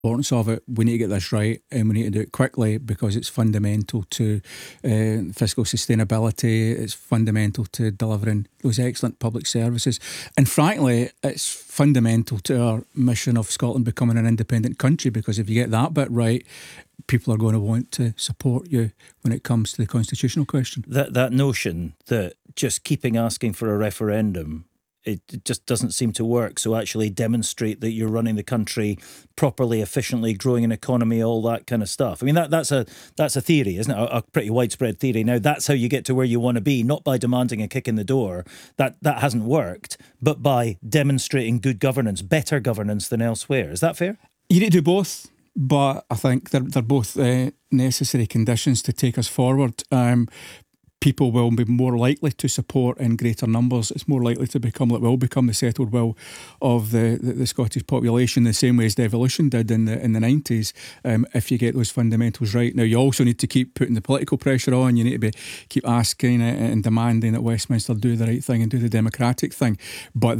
importance of it. We need to get this right, and we need to do it quickly because it's fundamental to fiscal sustainability. It's fundamental to delivering those excellent public services. And frankly, it's fundamental to our mission of Scotland becoming an independent country, because if you get that bit right, people are going to want to support you when it comes to the constitutional question. That notion that just keeping asking for a referendum, it just doesn't seem to work. So actually demonstrate that you're running the country properly, efficiently, growing an economy, all that kind of stuff. I mean, that's a theory, isn't it? A pretty widespread theory. Now, that's how you get to where you want to be, not by demanding a kick in the door. That hasn't worked, but by demonstrating good governance, better governance than elsewhere. Is that fair? You need to do both, but I think they're both necessary conditions to take us forward. People will be more likely to support in greater numbers. It's more likely to become, it will become the settled will of the Scottish population, the same way as devolution did in the 90s, if you get those fundamentals right. Now, you also need to keep putting the political pressure on. You need to keep asking and demanding that Westminster do the right thing and do the democratic thing. But